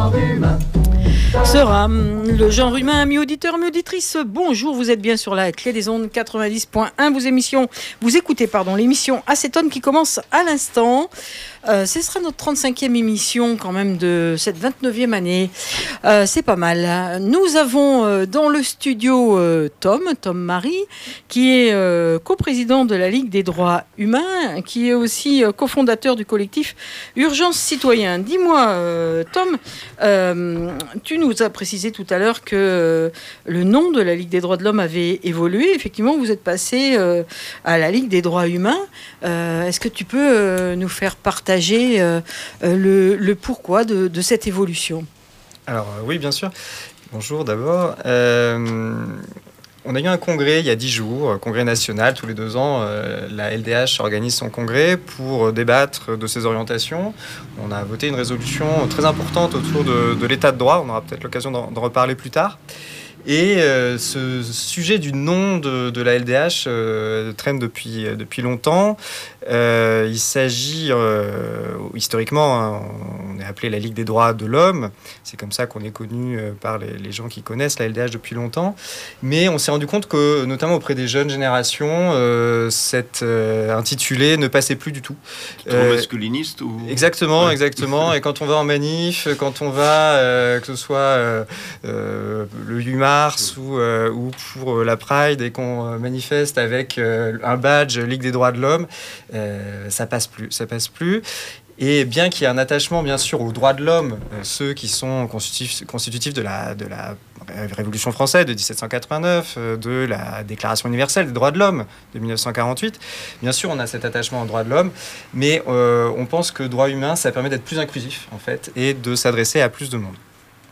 Sera le genre humain, amis auditeurs, amis auditrices, bonjour, vous êtes bien sur la clé des ondes 90.1, vous écoutez l'émission Acétone qui commence à l'instant. Ce sera notre 35e émission quand même de cette 29e année. C'est pas mal. Nous avons dans le studio Tom Marie, qui est coprésident de la Ligue des droits humains, qui est aussi cofondateur du collectif Urgence Citoyen. Dis-moi, Tom, tu nous as précisé tout à l'heure que le nom de la Ligue des droits de l'homme avait évolué. Effectivement, vous êtes passé à la Ligue des droits humains. Est-ce que tu peux nous faire partager le pourquoi de cette évolution? Alors oui, bien sûr. Bonjour d'abord. On a eu un congrès il y a 10 jours, congrès national, tous les 2 ans. La LDH organise son congrès pour débattre de ses orientations. On a voté une résolution très importante autour de l'état de droit. On aura peut-être l'occasion d'en reparler plus tard. Et ce sujet du nom de la LDH traîne depuis longtemps. Il s'agit, historiquement, on est appelé la Ligue des droits de l'homme. C'est comme ça qu'on est connu par les gens qui connaissent la LDH depuis longtemps. Mais on s'est rendu compte que, notamment auprès des jeunes générations, cet intitulé ne passait plus du tout. Trop masculiniste ou... Exactement. Et quand on va en manif, quand on va, que ce soit le 8 mars ou pour la Pride, et qu'on manifeste avec un badge Ligue des droits de l'homme, ça passe plus. Et bien qu'il y ait un attachement, bien sûr, aux droits de l'homme, ceux qui sont constitutifs de la Révolution française de 1789, de la Déclaration universelle des droits de l'homme de 1948, bien sûr, on a cet attachement aux droits de l'homme, mais on pense que droit humain, ça permet d'être plus inclusif, en fait, et de s'adresser à plus de monde.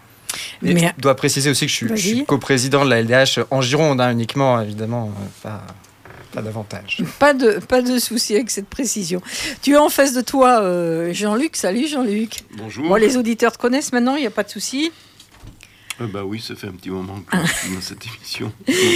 Et je dois préciser aussi que je suis coprésident de la LDH en Gironde, uniquement, évidemment, pas davantage. Pas de souci avec cette précision. Tu es en face de toi, Jean-Luc. Salut Jean-Luc. Bonjour. Bon, les auditeurs te connaissent maintenant, il n'y a pas de souci. Bah oui, ça fait un petit moment que je suis dans cette émission.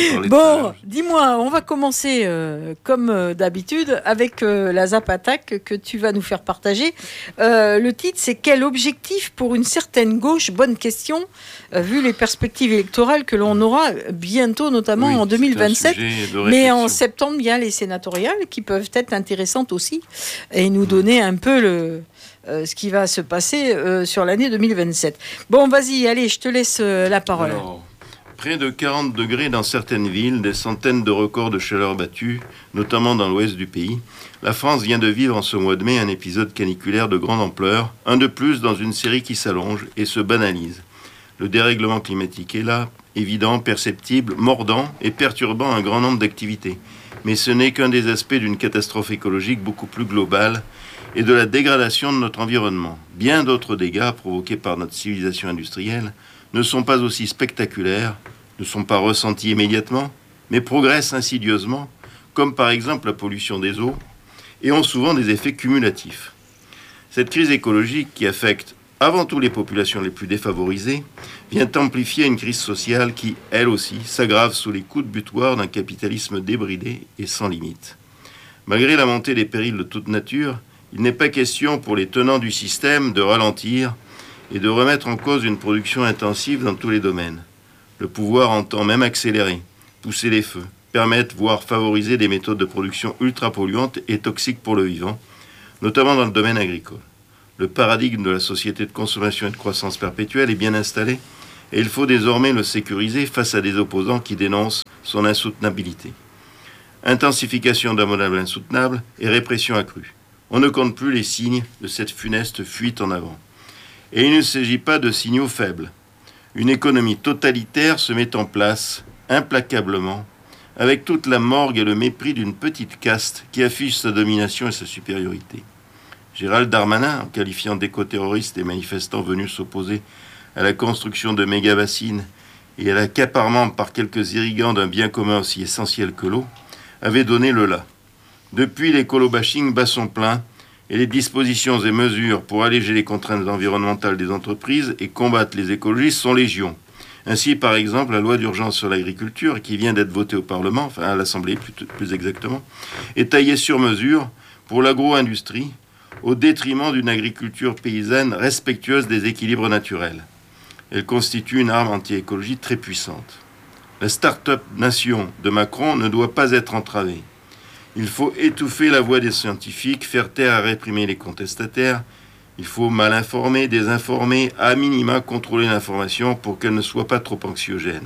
Bon, dis-moi, on va commencer comme d'habitude avec la Zap Attack que tu vas nous faire partager. Le titre, c'est « Quel objectif pour une certaine gauche ?» Bonne question, vu les perspectives électorales que l'on aura bientôt, notamment en 2027. Mais en septembre, il y a les sénatoriales qui peuvent être intéressantes aussi et nous donner un peu ce qui va se passer sur l'année 2027. Bon, vas-y, allez, je te laisse la parole. Alors, près de 40 degrés dans certaines villes, des centaines de records de chaleur battus, notamment dans l'ouest du pays. La France vient de vivre en ce mois de mai un épisode caniculaire de grande ampleur, un de plus dans une série qui s'allonge et se banalise. Le dérèglement climatique est là, évident, perceptible, mordant et perturbant un grand nombre d'activités. Mais ce n'est qu'un des aspects d'une catastrophe écologique beaucoup plus globale et de la dégradation de notre environnement. Bien d'autres dégâts provoqués par notre civilisation industrielle ne sont pas aussi spectaculaires, ne sont pas ressentis immédiatement, mais progressent insidieusement, comme par exemple la pollution des eaux, et ont souvent des effets cumulatifs. Cette crise écologique qui affecte avant tout les populations les plus défavorisées vient amplifier une crise sociale qui, elle aussi, s'aggrave sous les coups de butoir d'un capitalisme débridé et sans limite. Malgré la montée des périls de toute nature, il n'est pas question pour les tenants du système de ralentir et de remettre en cause une production intensive dans tous les domaines. Le pouvoir entend même accélérer, pousser les feux, permettre, voire favoriser des méthodes de production ultra-polluantes et toxiques pour le vivant, notamment dans le domaine agricole. Le paradigme de la société de consommation et de croissance perpétuelle est bien installé et il faut désormais le sécuriser face à des opposants qui dénoncent son insoutenabilité. Intensification d'un modèle insoutenable et répression accrue. On ne compte plus les signes de cette funeste fuite en avant. Et il ne s'agit pas de signaux faibles. Une économie totalitaire se met en place, implacablement, avec toute la morgue et le mépris d'une petite caste qui affiche sa domination et sa supériorité. Gérald Darmanin, en qualifiant d'éco-terroristes les manifestants venus s'opposer à la construction de méga-bassines et à l'accaparement par quelques irrigants d'un bien commun aussi essentiel que l'eau, avait donné le là. Depuis, l'écolo-bashing bat son plein et les dispositions et mesures pour alléger les contraintes environnementales des entreprises et combattre les écologistes sont légion. Ainsi, par exemple, la loi d'urgence sur l'agriculture, qui vient d'être votée au Parlement, à l'Assemblée plus exactement, est taillée sur mesure pour l'agro-industrie, au détriment d'une agriculture paysanne respectueuse des équilibres naturels. Elle constitue une arme anti-écologie très puissante. La start-up nation de Macron ne doit pas être entravée. Il faut étouffer la voix des scientifiques, faire taire et réprimer les contestataires. Il faut mal informer, désinformer, à minima contrôler l'information pour qu'elle ne soit pas trop anxiogène.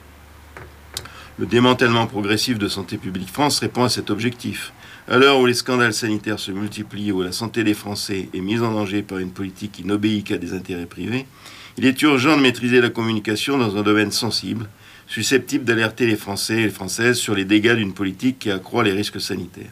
Le démantèlement progressif de Santé publique France répond à cet objectif. À l'heure où les scandales sanitaires se multiplient, où la santé des Français est mise en danger par une politique qui n'obéit qu'à des intérêts privés, il est urgent de maîtriser la communication dans un domaine sensible, susceptible d'alerter les Français et les Françaises sur les dégâts d'une politique qui accroît les risques sanitaires.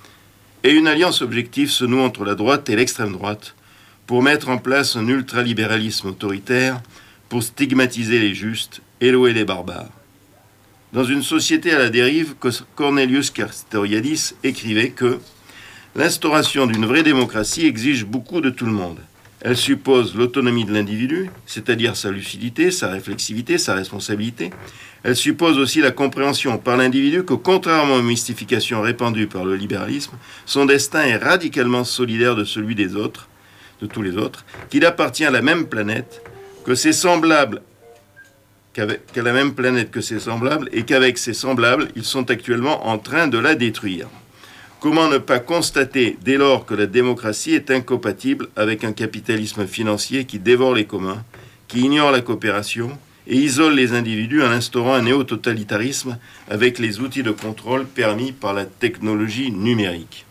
Et une alliance objective se noue entre la droite et l'extrême droite pour mettre en place un ultralibéralisme autoritaire, pour stigmatiser les justes et louer les barbares. Dans une société à la dérive, Cornelius Castoriadis écrivait que « L'instauration d'une vraie démocratie exige beaucoup de tout le monde. Elle suppose l'autonomie de l'individu, c'est-à-dire sa lucidité, sa réflexivité, sa responsabilité. Elle suppose aussi la compréhension par l'individu que, contrairement aux mystifications répandues par le libéralisme, son destin est radicalement solidaire de celui des autres, de tous les autres, qu'il appartient à la même planète, que ses semblables, qu'à la même planète que ses semblables, et qu'avec ses semblables, ils sont actuellement en train de la détruire. Comment ne pas constater, dès lors que la démocratie est incompatible avec un capitalisme financier qui dévore les communs, qui ignore la coopération et isole les individus en instaurant un néo-totalitarisme avec les outils de contrôle permis par la technologie numérique.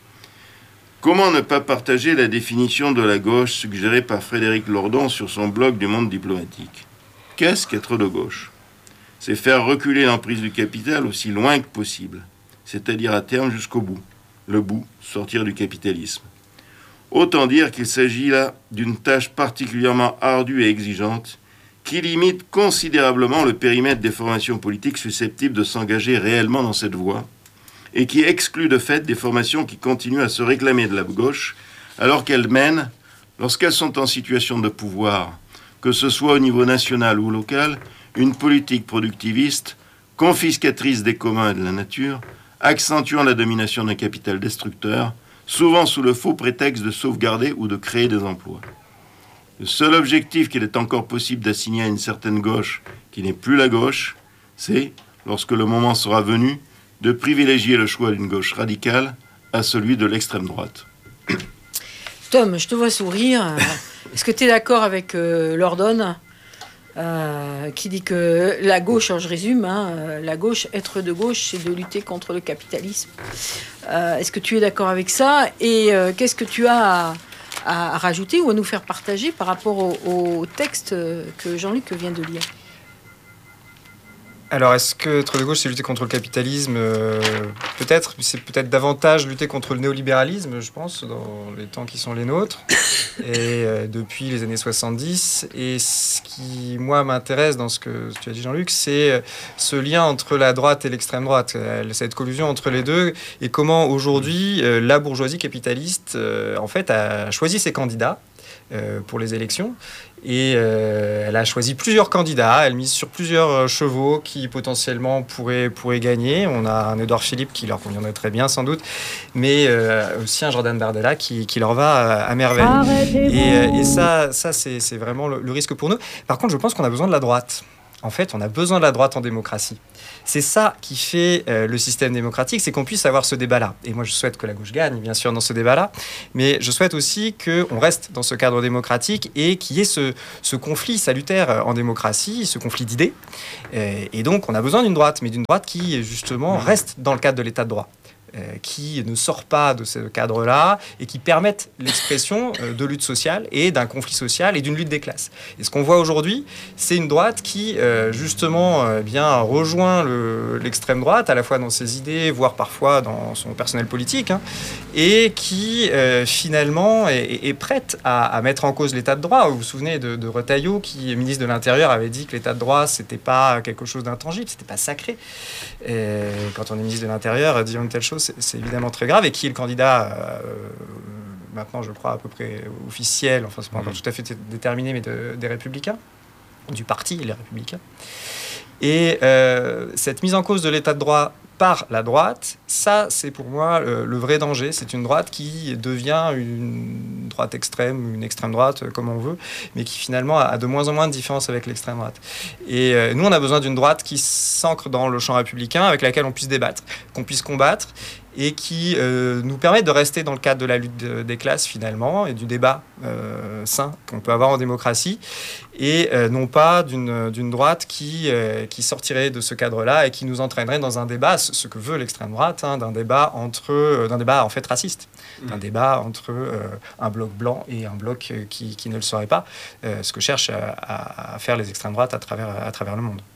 Comment ne pas partager la définition de la gauche suggérée par Frédéric Lordon sur son blog du Monde diplomatique ? Qu'est-ce qu'être de gauche ? C'est faire reculer l'emprise du capital aussi loin que possible, c'est-à-dire à terme jusqu'au bout. Le bout, sortir du capitalisme. Autant dire qu'il s'agit là d'une tâche particulièrement ardue et exigeante qui limite considérablement le périmètre des formations politiques susceptibles de s'engager réellement dans cette voie et qui exclut de fait des formations qui continuent à se réclamer de la gauche alors qu'elles mènent, lorsqu'elles sont en situation de pouvoir, que ce soit au niveau national ou local, une politique productiviste, confiscatrice des communs et de la nature, accentuant la domination d'un capital destructeur, souvent sous le faux prétexte de sauvegarder ou de créer des emplois. Le seul objectif qu'il est encore possible d'assigner à une certaine gauche, qui n'est plus la gauche, c'est, lorsque le moment sera venu, de privilégier le choix d'une gauche radicale à celui de l'extrême droite. Tom, je te vois sourire. Est-ce que tu es d'accord avec Lordon qui dit que la gauche, alors je résume, la gauche, être de gauche, c'est de lutter contre le capitalisme. Est-ce que tu es d'accord avec ça ? Et qu'est-ce que tu as à rajouter ou à nous faire partager par rapport au texte que Jean-Luc vient de lire ? Alors, est-ce que être de gauche, c'est lutter contre le capitalisme ? Peut-être, mais c'est peut-être davantage lutter contre le néolibéralisme, je pense, dans les temps qui sont les nôtres, et depuis les années 70. Et ce qui, moi, m'intéresse dans ce que tu as dit, Jean-Luc, c'est ce lien entre la droite et l'extrême droite, cette collusion entre les deux, et comment aujourd'hui, la bourgeoisie capitaliste, en fait, a choisi ses candidats pour les élections. Et elle a choisi plusieurs candidats, elle mise sur plusieurs chevaux qui potentiellement pourraient gagner. On a un Édouard Philippe qui leur conviendrait très bien sans doute, mais aussi un Jordan Bardella qui leur va à merveille. Et ça c'est vraiment le risque pour nous. Par contre, je pense qu'on a besoin de la droite. En fait, on a besoin de la droite en démocratie. C'est ça qui fait le système démocratique, c'est qu'on puisse avoir ce débat-là. Et moi, je souhaite que la gauche gagne, bien sûr, dans ce débat-là. Mais je souhaite aussi qu'on reste dans ce cadre démocratique et qu'il y ait ce conflit salutaire en démocratie, ce conflit d'idées. Et donc, on a besoin d'une droite, mais d'une droite qui, justement, reste dans le cadre de l'état de droit. Qui ne sort pas de ce cadre-là et qui permettent l'expression de lutte sociale et d'un conflit social et d'une lutte des classes. Et ce qu'on voit aujourd'hui, c'est une droite qui, justement, bien rejoint l'extrême droite, à la fois dans ses idées, voire parfois dans son personnel politique, et qui, finalement, est prête à mettre en cause l'état de droit. Vous vous souvenez de Retailleau, qui, ministre de l'Intérieur, avait dit que l'état de droit, c'était pas quelque chose d'intangible, c'était pas sacré. Et quand on est ministre de l'Intérieur, dire une telle chose, c'est évidemment très grave. Et qui est le candidat maintenant, je crois, à peu près officiel, enfin, c'est pas encore tout à fait déterminé, mais des Républicains, du parti Les Républicains. Et cette mise en cause de l'état de droit par la droite, ça c'est pour moi le vrai danger. C'est une droite qui devient une droite extrême, une extrême droite, comme on veut, mais qui finalement a de moins en moins de différence avec l'extrême droite. Et nous, on a besoin d'une droite qui s'ancre dans le champ républicain, avec laquelle on puisse débattre, qu'on puisse combattre, et qui nous permette de rester dans le cadre de la lutte des classes finalement, et du débat sain qu'on peut avoir en démocratie, et non pas d'une droite qui sortirait de ce cadre-là et qui nous entraînerait dans un débat, ce que veut l'extrême droite, d'un débat en fait raciste, d'un débat entre un bloc blanc et un bloc qui ne le serait pas, ce que cherchent à faire les extrêmes droites à travers le monde.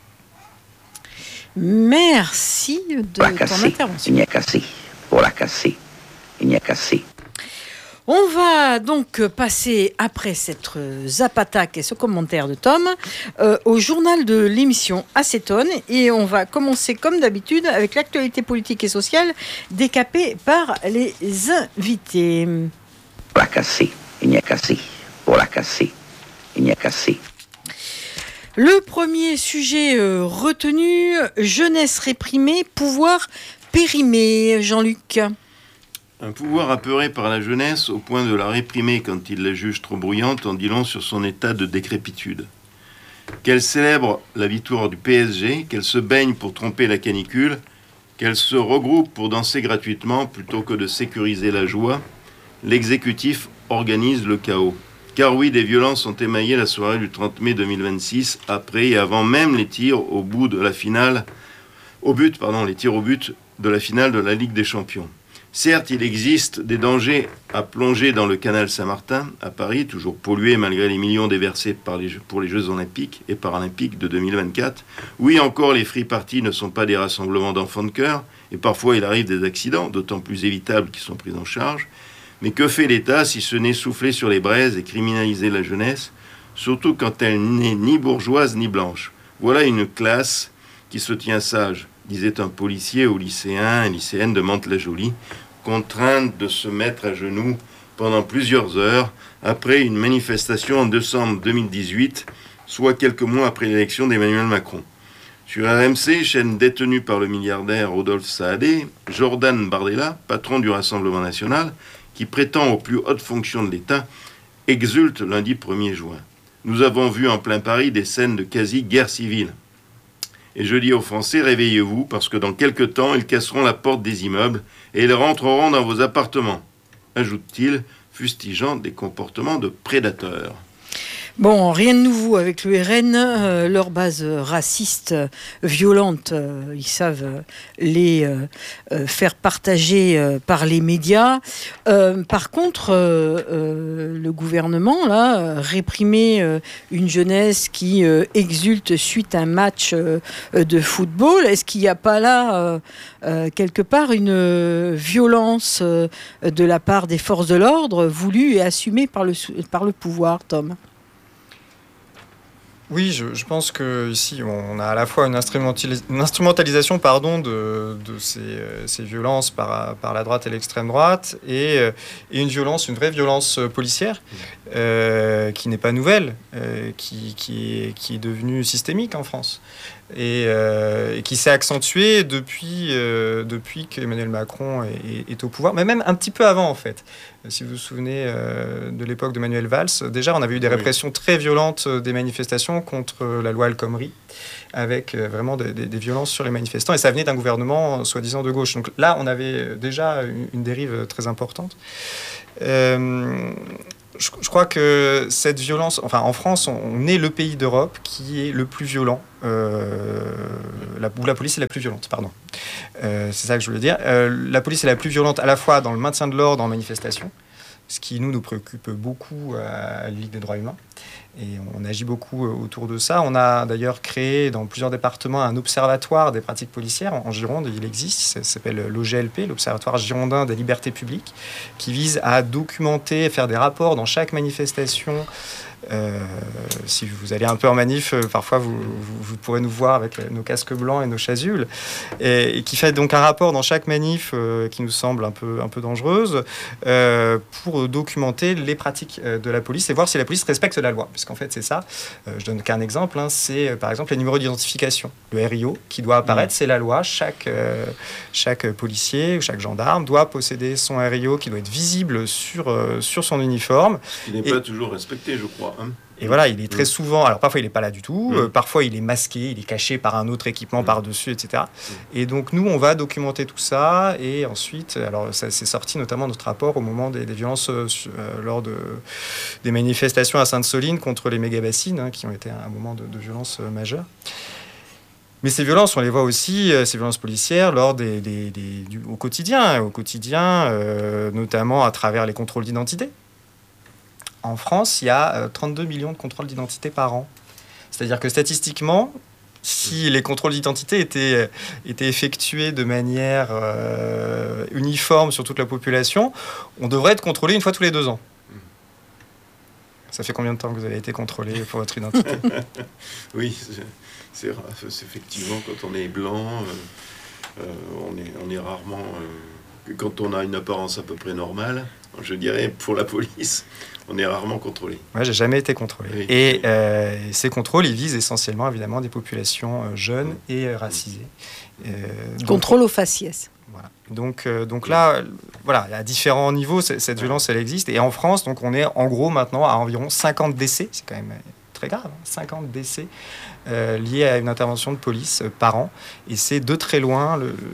Merci de ton intervention. Il n'y a qu'assez. Pour la casser, il n'y a qu'assez. On va donc passer, après cette Zapatac et ce commentaire de Tom, au journal de l'émission Acétone. Et on va commencer, comme d'habitude, avec l'actualité politique et sociale décapée par les invités. Pour la casser, il n'y a qu'assez. Pour la casser, il n'y a qu'assez. Le premier sujet retenu, jeunesse réprimée, pouvoir périmé, Jean-Luc. Un pouvoir apeuré par la jeunesse au point de la réprimer quand il la juge trop bruyante en dit long sur son état de décrépitude. Qu'elle célèbre la victoire du PSG, qu'elle se baigne pour tromper la canicule, qu'elle se regroupe pour danser gratuitement plutôt que de sécuriser la joie, l'exécutif organise le chaos. Car oui, des violences ont émaillé la soirée du 30 mai 2026, après et avant même les tirs au but de la finale de la finale de la Ligue des Champions. Certes, il existe des dangers à plonger dans le canal Saint-Martin, à Paris, toujours pollué malgré les millions déversés pour les Jeux Olympiques et Paralympiques de 2024. Oui, encore, les free parties ne sont pas des rassemblements d'enfants de cœur, et parfois il arrive des accidents, d'autant plus évitables qu'ils sont pris en charge. Mais que fait l'État si ce n'est souffler sur les braises et criminaliser la jeunesse, surtout quand elle n'est ni bourgeoise ni blanche? Voilà une classe qui se tient sage, disait un policier aux lycéens et lycéennes de Mantes-la-Jolie, contrainte de se mettre à genoux pendant plusieurs heures après une manifestation en décembre 2018, soit quelques mois après l'élection d'Emmanuel Macron. Sur RMC, chaîne détenue par le milliardaire Rodolphe Saadé, Jordan Bardella, patron du Rassemblement national, qui prétend aux plus hautes fonctions de l'État, exulte lundi 1er juin. Nous avons vu en plein Paris des scènes de quasi-guerre civile. Et je dis aux Français, réveillez-vous, parce que dans quelque temps, ils casseront la porte des immeubles et ils rentreront dans vos appartements, ajoute-t-il, fustigeant des comportements de prédateurs. Bon, rien de nouveau avec le RN, leur base raciste, violente, ils savent les faire partager par les médias. Par contre, le gouvernement, là, réprimer une jeunesse qui exulte suite à un match de football, est-ce qu'il n'y a pas là, quelque part, une violence de la part des forces de l'ordre voulue et assumée par le pouvoir, Tom ? Oui, je pense qu'ici, on a à la fois une instrumentalisation de ces violences par la droite et l'extrême droite, et une vraie violence policière, qui n'est pas nouvelle, qui est devenue systémique en France, et qui s'est accentuée depuis qu'Emmanuel Macron est au pouvoir, mais même un petit peu avant en fait. Si vous vous souvenez de l'époque de Manuel Valls, déjà on avait eu des répressions très violentes des manifestations contre la loi El Khomri, avec vraiment des violences sur les manifestants, et ça venait d'un gouvernement soi-disant de gauche. Donc là, on avait déjà une dérive très importante. Je crois que cette violence, en France, on est le pays d'Europe qui est le plus violent, où la police est la plus violente, pardon. C'est ça que je voulais dire. La police est la plus violente à la fois dans le maintien de l'ordre en manifestation, ce qui nous préoccupe beaucoup à la Ligue des droits humains. Et on agit beaucoup autour de ça. On a d'ailleurs créé dans plusieurs départements un observatoire des pratiques policières. En Gironde, il existe, ça s'appelle l'OGLP, l'Observatoire girondin des libertés publiques, qui vise à documenter, faire des rapports dans chaque manifestation Si vous allez un peu en manif, parfois vous pourrez nous voir avec nos casques blancs et nos chasubles, et qui fait donc un rapport dans chaque manif qui nous semble un peu dangereuse, pour documenter les pratiques de la police et voir si la police respecte la loi. Puisqu'en fait, c'est ça. Je donne qu'un exemple. C'est par exemple les numéros d'identification. Le RIO qui doit apparaître, c'est la loi. Chaque policier ou chaque gendarme doit posséder son RIO qui doit être visible sur son uniforme. Ce qui n'est pas toujours respecté, je crois. Et voilà, il est très souvent... Alors, parfois, il n'est pas là du tout. Parfois, il est masqué, il est caché par un autre équipement par-dessus, etc. Et donc, nous, on va documenter tout ça. Et ensuite, alors, ça s'est sorti notamment notre rapport au moment des violences lors des manifestations à Sainte-Soline contre les méga-bassines, qui ont été un moment de violence majeure. Mais ces violences, on les voit aussi, ces violences policières, lors au quotidien, notamment à travers les contrôles d'identité. En France, il y a 32 millions de contrôles d'identité par an. C'est-à-dire que statistiquement, si les contrôles d'identité étaient effectués de manière uniforme sur toute la population, on devrait être contrôlé une fois tous les 2 ans. Ça fait combien de temps que vous avez été contrôlé pour votre identité ? Oui, c'est effectivement, quand on est blanc, on est rarement... quand on a une apparence à peu près normale, je dirais, pour la police, on est rarement contrôlé. Moi, j'ai jamais été contrôlé. Oui. Et ces contrôles, ils visent essentiellement, évidemment, des populations jeunes et racisées. Contrôle aux faciès. Voilà. Donc là, voilà, à différents niveaux, cette violence, elle existe. Et en France, donc, on est en gros maintenant à environ 50 décès. C'est quand même très grave, 50 décès liés à une intervention de police par an. Et c'est de très loin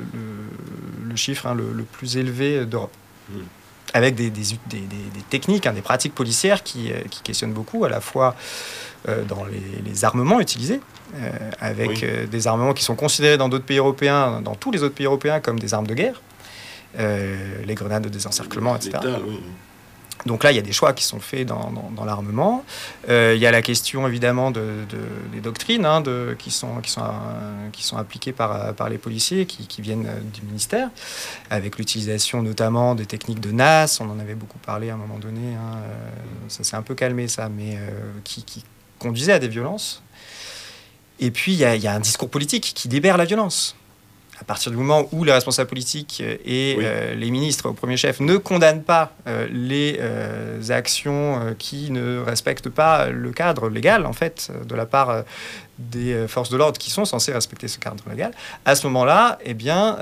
le chiffre le plus élevé d'Europe. Avec des techniques, des pratiques policières qui questionnent beaucoup, à la fois dans les armements utilisés, avec des armements qui sont considérés dans d'autres pays européens, dans tous les autres pays européens, comme des armes de guerre, les grenades de désencerclement, etc. Donc là, il y a des choix qui sont faits dans l'armement. Il y a la question, évidemment, des doctrines qui sont appliquées par les policiers qui viennent du ministère, avec l'utilisation notamment des techniques de NAS. On en avait beaucoup parlé à un moment donné. Ça s'est un peu calmé, ça, mais qui conduisait à des violences. Et puis, il y a un discours politique qui libère la violence. À partir du moment où les responsables politiques et les ministres, au premier chef, ne condamnent pas les actions qui ne respectent pas le cadre légal, en fait, de la part des forces de l'ordre qui sont censées respecter ce cadre légal, à ce moment-là, eh bien,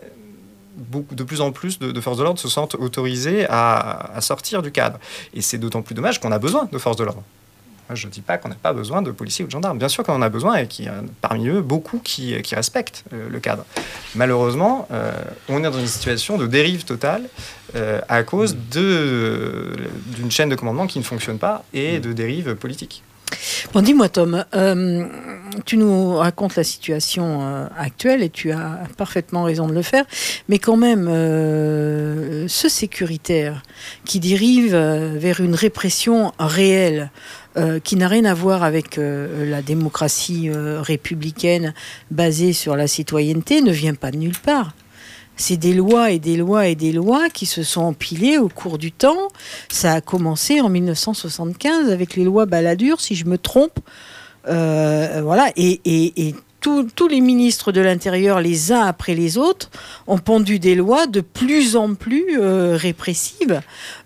de plus en plus de forces de l'ordre se sentent autorisées à sortir du cadre. Et c'est d'autant plus dommage qu'on a besoin de forces de l'ordre. Je ne dis pas qu'on n'a pas besoin de policiers ou de gendarmes. Bien sûr qu'on en a besoin et qu'il y a parmi eux beaucoup qui respectent le cadre. Malheureusement, on est dans une situation de dérive totale à cause d'une chaîne de commandement qui ne fonctionne pas et de dérive politique. Bon, dis-moi Tom, tu nous racontes la situation actuelle et tu as parfaitement raison de le faire, mais quand même, ce sécuritaire qui dérive vers une répression réelle, qui n'a rien à voir avec la démocratie républicaine basée sur la citoyenneté, ne vient pas de nulle part. C'est des lois et des lois et des lois qui se sont empilées au cours du temps. Ça a commencé en 1975 avec les lois Balladur, si je me trompe. Voilà. Et tous les ministres de l'Intérieur, les uns après les autres, ont pondu des lois de plus en plus répressives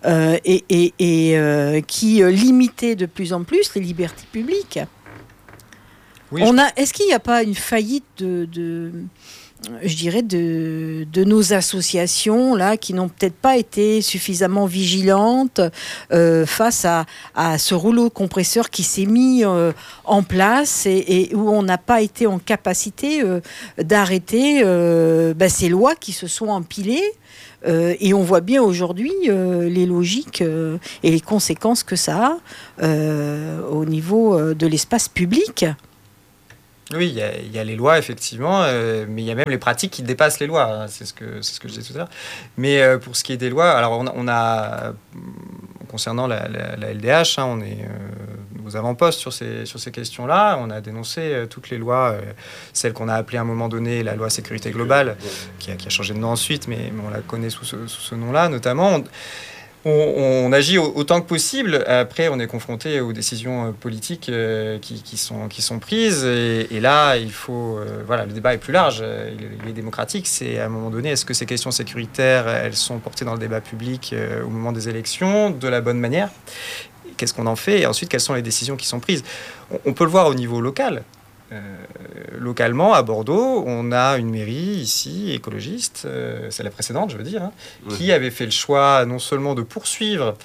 et qui limitaient de plus en plus les libertés publiques. Oui, est-ce qu'il n'y a pas une faillite je dirais, de nos associations là, qui n'ont peut-être pas été suffisamment vigilantes face à ce rouleau compresseur qui s'est mis en place et où on n'a pas été en capacité d'arrêter ces lois qui se sont empilées. Et on voit bien aujourd'hui les logiques et les conséquences que ça a au niveau de l'espace public. Oui, il y a les lois, effectivement, mais il y a même les pratiques qui dépassent les lois. Hein, c'est ce que je disais tout à l'heure. Mais pour ce qui est des lois, alors on a concernant la LDH, on est aux avant-postes sur ces questions-là. On a dénoncé toutes les lois, celles qu'on a appelées à un moment donné la loi sécurité globale, qui a changé de nom ensuite, mais on la connaît sous ce nom-là, notamment. on agit autant que possible. Après, on est confronté aux décisions politiques qui sont prises. Et là, il faut... le débat est plus large. Il est démocratique. C'est à un moment donné, est-ce que ces questions sécuritaires, elles sont portées dans le débat public au moment des élections de la bonne manière ? Qu'est-ce qu'on en fait ? Et ensuite, quelles sont les décisions qui sont prises ? On peut le voir au niveau local. Localement, à Bordeaux, on a une mairie ici, écologiste, c'est la précédente, je veux dire, qui avait fait le choix non seulement de poursuivre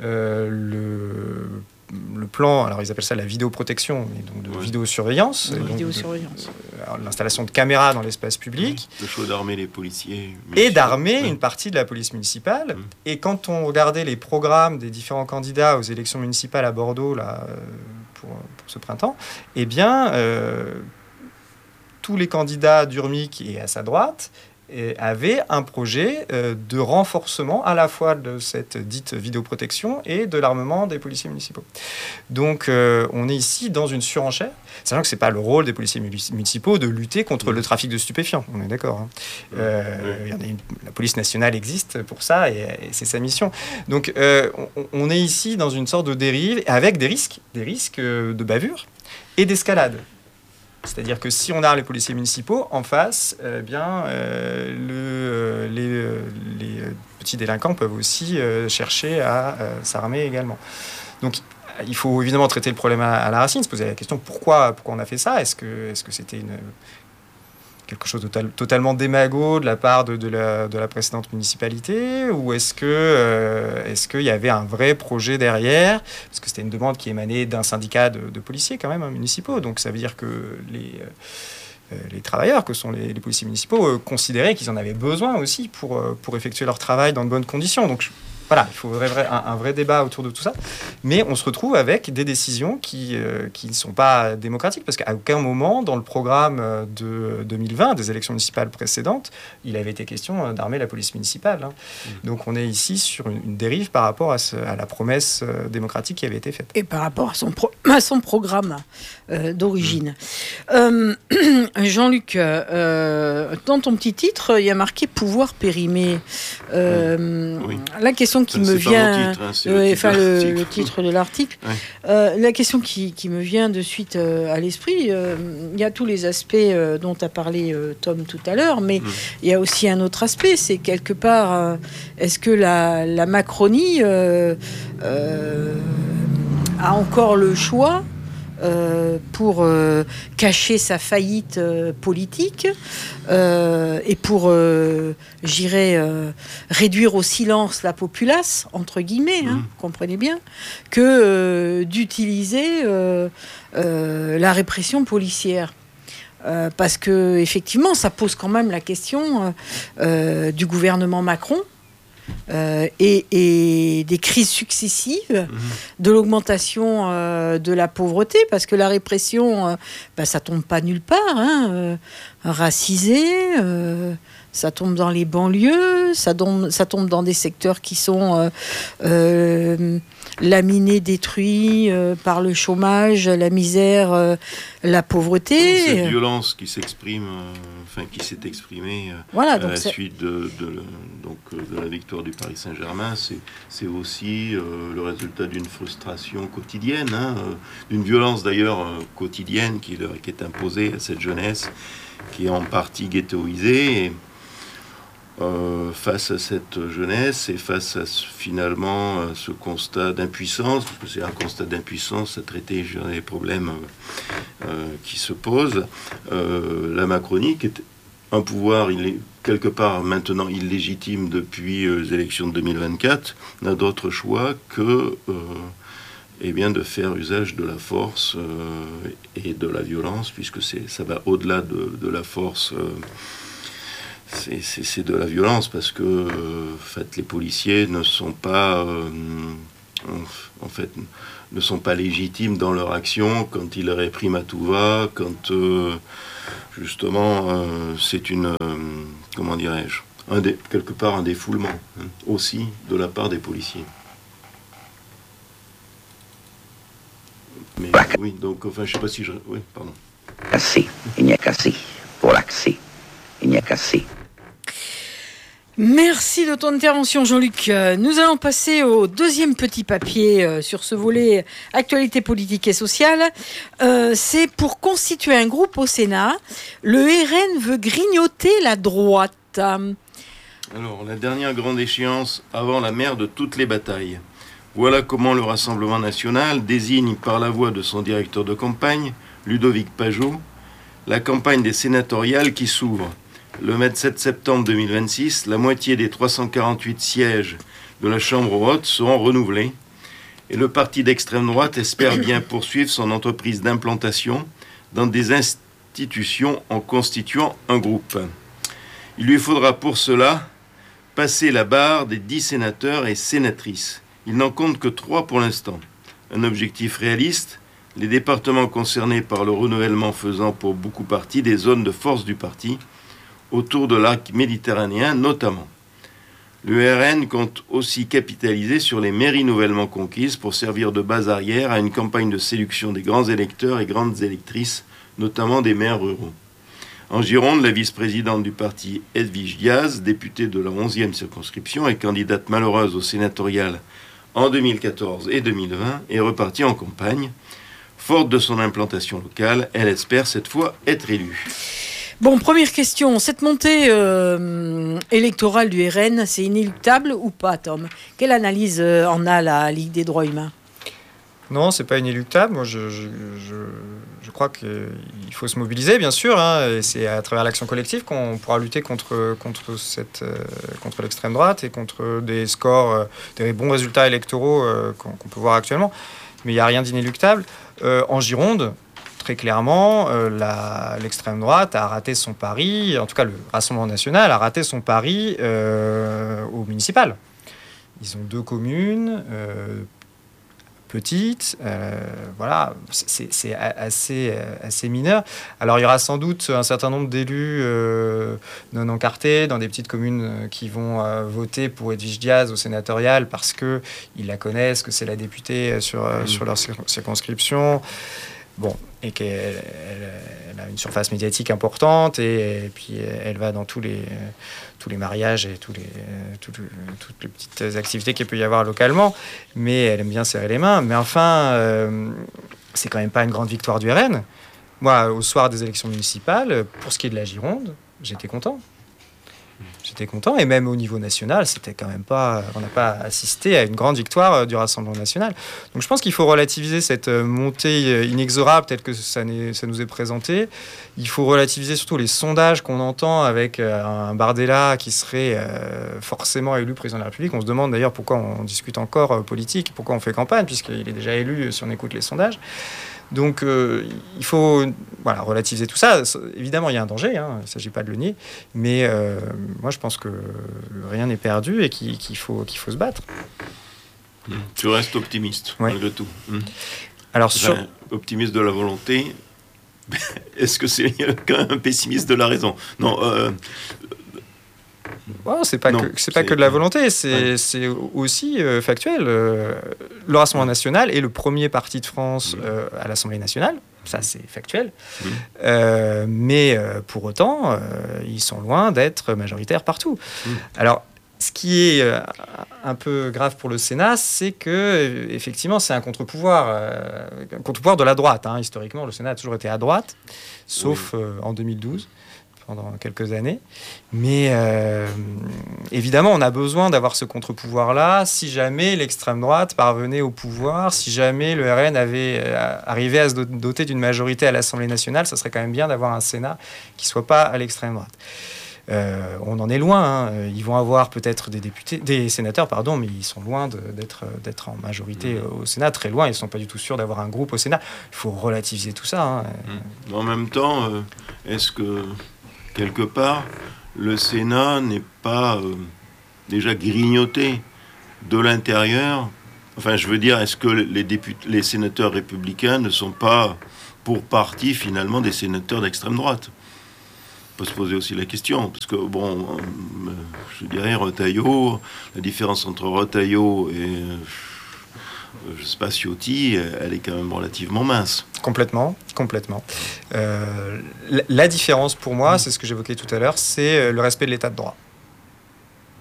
le plan, alors ils appellent ça la vidéoprotection, mais donc de vidéosurveillance, l'installation de caméras dans l'espace public. Le choix d'armer les policiers. Et d'armer une partie de la police municipale. Et quand on regardait les programmes des différents candidats aux élections municipales à Bordeaux, là, pour ce printemps, eh bien, tous les candidats d'Urmic et à sa droite avaient un projet de renforcement à la fois de cette dite vidéoprotection et de l'armement des policiers municipaux. Donc, on est ici dans une surenchère, sachant que ce n'est pas le rôle des policiers municipaux de lutter contre le trafic de stupéfiants. On est d'accord. La police nationale existe pour ça et c'est sa mission. Donc, on est ici dans une sorte de dérive avec des risques de bavure et d'escalade. C'est-à-dire que si on arme les policiers municipaux, en face, les petits délinquants peuvent aussi chercher à s'armer également. Donc, il faut évidemment traiter le problème à la racine, se poser la question pourquoi on a fait ça. Est-ce que c'était quelque chose de totalement démago de la part de la précédente municipalité, ou est-ce qu'il y avait un vrai projet derrière, parce que c'était une demande qui émanait d'un syndicat de policiers quand même, municipaux, donc ça veut dire que les travailleurs, que sont les policiers municipaux, considéraient qu'ils en avaient besoin aussi pour effectuer leur travail dans de bonnes conditions. Donc voilà, il faut un vrai débat autour de tout ça. Mais on se retrouve avec des décisions qui ne sont pas démocratiques, parce qu'à aucun moment, dans le programme de 2020, des élections municipales précédentes, il avait été question d'armer la police municipale. Donc on est ici sur une dérive par rapport à la promesse démocratique qui avait été faite. Et par rapport à son programme d'origine. Jean-Luc, dans ton petit titre, il y a marqué « Pouvoir périmé ». La question qui me vient, le titre de l'article, la question qui me vient de suite à l'esprit, il y a tous les aspects dont a parlé Tom tout à l'heure, mais il y a aussi un autre aspect, c'est quelque part, est-ce que la Macronie a encore le choix pour cacher sa faillite politique et pour, réduire au silence la populace, entre guillemets, comprenez bien, que d'utiliser la répression policière. Parce que effectivement, ça pose quand même la question du gouvernement Macron. Et des crises successives, de l'augmentation de la pauvreté, parce que la répression, ça tombe pas nulle part, racisé, ça tombe dans les banlieues, ça tombe dans des secteurs qui sont laminés, détruits par le chômage, la misère, la pauvreté. Cette violence qui s'exprime, qui s'est exprimée à la suite de la victoire du Paris Saint-Germain, c'est aussi le résultat d'une frustration quotidienne, d'une violence d'ailleurs quotidienne qui est imposée à cette jeunesse qui est en partie ghettoisée. Et, face à cette jeunesse et face à finalement ce constat d'impuissance, parce que c'est un constat d'impuissance à traiter les problèmes qui se posent, la Macronie, qui est un pouvoir, il est quelque part maintenant illégitime depuis les élections de 2024, n'a d'autre choix que de faire usage de la force et de la violence, puisque ça va au-delà de la force. C'est de la violence, parce que les policiers ne sont pas ne sont pas légitimes dans leur action quand ils répriment à tout va, quand justement c'est une quelque part un défoulement aussi de la part des policiers. Mais oui, donc je sais pas si oui, pardon. Cassé, il n'y a qu'assez. Pour l'accès, il n'y a qu'assez. Merci de ton intervention, Jean-Luc. Nous allons passer au deuxième petit papier sur ce volet actualité politique et sociale. C'est pour constituer un groupe au Sénat. Le RN veut grignoter la droite. Alors, la dernière grande échéance avant la mère de toutes les batailles. Voilà comment le Rassemblement national désigne par la voix de son directeur de campagne, Ludovic Pajot, la campagne des sénatoriales qui s'ouvre. Le 27 septembre 2026, la moitié des 348 sièges de la Chambre haute seront renouvelés et le parti d'extrême droite espère bien poursuivre son entreprise d'implantation dans des institutions en constituant un groupe. Il lui faudra pour cela passer la barre des 10 sénateurs et sénatrices. Il n'en compte que 3 pour l'instant. Un objectif réaliste, les départements concernés par le renouvellement faisant pour beaucoup partie des zones de force du parti, autour de l'arc méditerranéen notamment. Le RN compte aussi capitaliser sur les mairies nouvellement conquises pour servir de base arrière à une campagne de séduction des grands électeurs et grandes électrices, notamment des maires ruraux. En Gironde, la vice-présidente du parti Edwige Diaz, députée de la 11e circonscription et candidate malheureuse au sénatorial en 2014 et 2020, est repartie en campagne. Forte de son implantation locale, elle espère cette fois être élue. Bon, première question. Cette montée électorale du RN, c'est inéluctable ou pas, Tom ? Quelle analyse en a la Ligue des droits humains ? Non, c'est pas inéluctable. Moi, je crois qu'il faut se mobiliser, bien sûr, hein, et c'est à travers l'action collective qu'on pourra lutter contre l'extrême droite et contre des scores, des bons résultats électoraux qu'on peut voir actuellement. Mais il n'y a rien d'inéluctable. En Gironde, très clairement, l'extrême droite a raté son pari, en tout cas le Rassemblement national a raté son pari au municipal. Ils ont 2 communes petites, voilà, c'est assez mineur. Alors il y aura sans doute un certain nombre d'élus non encartés dans des petites communes qui vont voter pour Edwige Diaz au sénatorial parce qu'ils la connaissent, que c'est la députée sur leur circonscription. Bon, et qu'elle a une surface médiatique importante et puis elle va dans tous les mariages et toutes les petites activités qu'il peut y avoir localement, mais elle aime bien serrer les mains. Mais enfin, c'est quand même pas une grande victoire du RN. Moi, au soir des élections municipales, pour ce qui est de la Gironde, j'étais content. Et même au niveau national, c'était quand même pas, on n'a pas assisté à une grande victoire du Rassemblement national. Donc je pense qu'il faut relativiser cette montée inexorable, peut-être que ça nous est présenté. Il faut relativiser surtout les sondages qu'on entend avec un Bardella qui serait forcément élu président de la République. On se demande d'ailleurs pourquoi on discute encore politique, pourquoi on fait campagne, puisqu'il est déjà élu si on écoute les sondages. Donc il faut relativiser tout ça. Évidemment, il y a un danger, hein, il ne s'agit pas de le nier, mais moi je pense que rien n'est perdu et qu'il faut se battre. Tu restes optimiste, malgré tout. Alors, optimiste de la volonté, est-ce que c'est qu'un pessimiste de la raison ? Non. C'est pas que de la volonté, c'est aussi factuel. Le Rassemblement national est le premier parti de France à l'Assemblée nationale, ça c'est factuel. Mais pour autant, ils sont loin d'être majoritaires partout. Alors, ce qui est un peu grave pour le Sénat, c'est que effectivement, c'est un contre-pouvoir de la droite. Hein. Historiquement, le Sénat a toujours été à droite, sauf en 2012. Pendant quelques années. Mais évidemment, on a besoin d'avoir ce contre-pouvoir-là si jamais l'extrême droite parvenait au pouvoir, si jamais le RN arrivait à se doter d'une majorité à l'Assemblée nationale, ça serait quand même bien d'avoir un Sénat qui ne soit pas à l'extrême droite. On en est loin. Hein. Ils vont avoir peut-être des sénateurs, mais ils sont loin d'être en majorité au Sénat, très loin. Ils ne sont pas du tout sûrs d'avoir un groupe au Sénat. Il faut relativiser tout ça. Hein. En même temps, est-ce que quelque part, le Sénat n'est pas déjà grignoté de l'intérieur. Enfin, je veux dire, est-ce que les sénateurs républicains ne sont pas, pour partie, finalement, des sénateurs d'extrême droite ? On peut se poser aussi la question, parce que, je dirais, Retailleau, la différence entre Retailleau et... je ne sais pas, Ciotti, elle est quand même relativement mince. Complètement. La différence pour moi, c'est ce que j'évoquais tout à l'heure, c'est le respect de l'état de droit.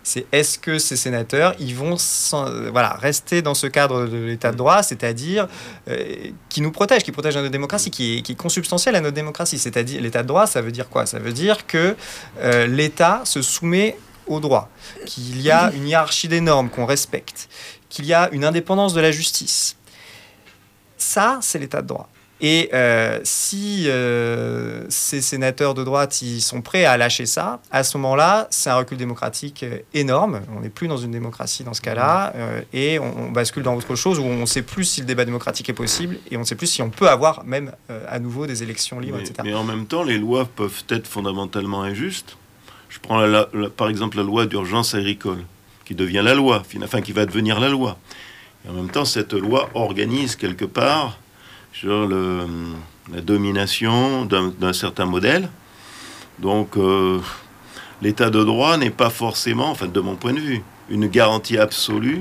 C'est est-ce que ces sénateurs, ils vont rester dans ce cadre de l'état de droit, c'est-à-dire qui nous protège, qui protège notre démocratie, qui est consubstantiel à notre démocratie. C'est-à-dire l'état de droit, ça veut dire quoi? Ça veut dire que l'État se soumet au droit, qu'il y a une hiérarchie des normes qu'on respecte, qu'il y a une indépendance de la justice. Ça, c'est l'état de droit. Et si ces sénateurs de droite ils sont prêts à lâcher ça, à ce moment-là, c'est un recul démocratique énorme. On n'est plus dans une démocratie dans ce cas-là, et on bascule dans autre chose où on ne sait plus si le débat démocratique est possible, et on ne sait plus si on peut avoir même à nouveau des élections libres, etc. Mais en même temps, les lois peuvent être fondamentalement injustes. Je prends par exemple la loi d'urgence agricole, qui devient la loi, qui va devenir la loi. Et en même temps, cette loi organise quelque part sur la domination d'un certain modèle. Donc, l'état de droit n'est pas forcément, de mon point de vue, une garantie absolue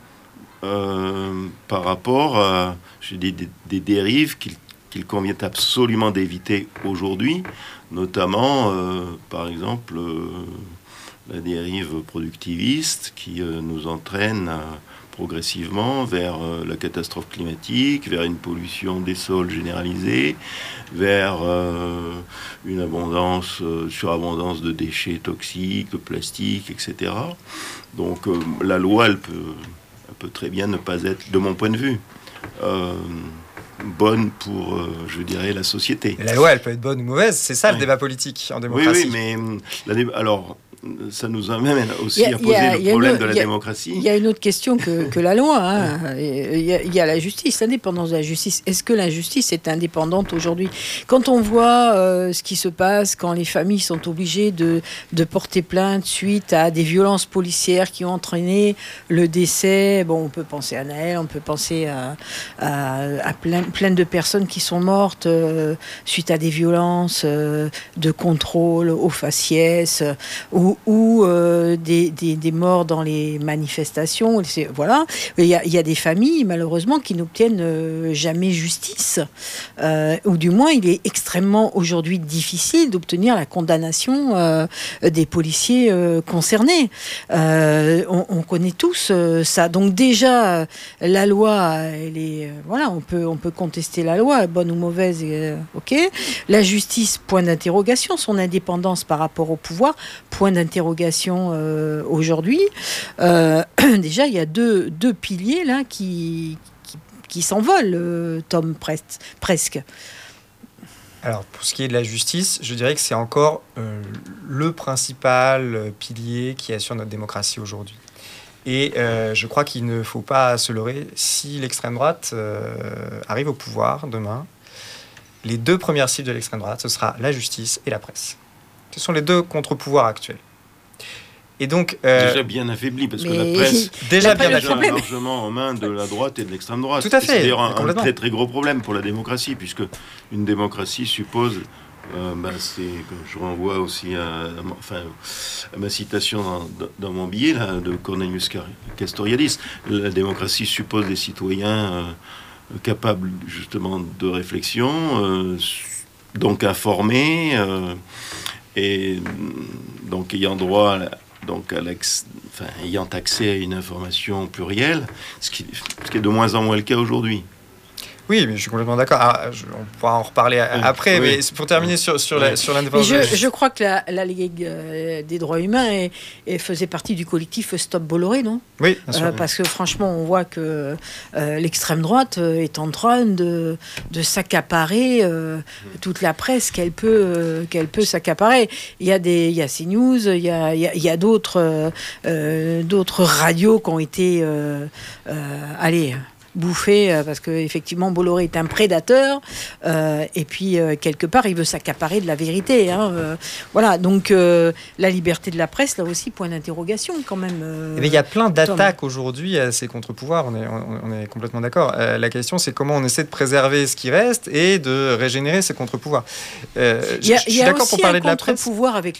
par rapport à des dérives qu'il convient absolument d'éviter aujourd'hui, notamment, par exemple, la dérive productiviste qui nous entraîne progressivement vers la catastrophe climatique, vers une pollution des sols généralisée, vers une surabondance de déchets toxiques, de plastique, etc. Donc la loi, elle peut très bien ne pas être, de mon point de vue, bonne pour, je dirais, la société. Et la loi, elle peut être bonne ou mauvaise, c'est ça le débat politique en démocratie. Oui, mais alors, ça nous amène aussi à poser le problème de la démocratie. Il y a une autre question que la loi. Hein. Il y a la justice, l'indépendance de la justice. Est-ce que la justice est indépendante aujourd'hui? Quand on voit ce qui se passe, quand les familles sont obligées de porter plainte suite à des violences policières qui ont entraîné le décès, on peut penser à Naël, on peut penser à plein de personnes qui sont mortes suite à des violences de contrôle au faciès, ou des morts dans les manifestations. Voilà. Il y a des familles, malheureusement, qui n'obtiennent jamais justice. Ou du moins, il est extrêmement aujourd'hui difficile d'obtenir la condamnation des policiers concernés. On connaît tous ça. Donc déjà, la loi, elle est... on peut contester la loi, bonne ou mauvaise, ok. La justice, point d'interrogation. Son indépendance par rapport au pouvoir, point d'interrogation aujourd'hui. Déjà, il y a deux piliers là qui s'envolent, Tom, presque. Alors, pour ce qui est de la justice, je dirais que c'est encore le principal pilier qui assure notre démocratie aujourd'hui. Et je crois qu'il ne faut pas se leurrer. Si l'extrême droite arrive au pouvoir demain, les deux premières cibles de l'extrême droite, ce sera la justice et la presse. Ce sont les deux contre-pouvoirs actuels. Et donc, déjà bien affaibli, parce que la presse déjà bien largement en main de la droite et de l'extrême droite. Tout à fait. C'est d'ailleurs un très très gros problème pour la démocratie, puisque une démocratie suppose, je renvoie aussi à ma citation dans mon billet là, de Cornelius Castoriadis, la démocratie suppose des citoyens capables justement de réflexion, donc informés, et donc ayant droit ayant accès à une information plurielle, ce qui est de moins en moins le cas aujourd'hui. Oui, mais je suis complètement d'accord. On pourra en reparler après, mais pour terminer sur l'indépendance. Je crois que la Ligue des droits humains faisait partie du collectif Stop Bolloré, non? Oui, bien sûr. Parce que franchement, on voit que l'extrême droite est en train de s'accaparer toute la presse qu'elle peut s'accaparer. Il y a CNews, il y a d'autres radios qui ont été bouffé parce que effectivement Bolloré est un prédateur et puis quelque part il veut s'accaparer de la vérité, voilà, donc la liberté de la presse, là aussi point d'interrogation quand même. Mais il y a plein d'attaques aujourd'hui à ces contre-pouvoirs, on est complètement d'accord. La question c'est comment on essaie de préserver ce qui reste et de régénérer ces contre-pouvoirs. Il y a aussi un contre-pouvoir avec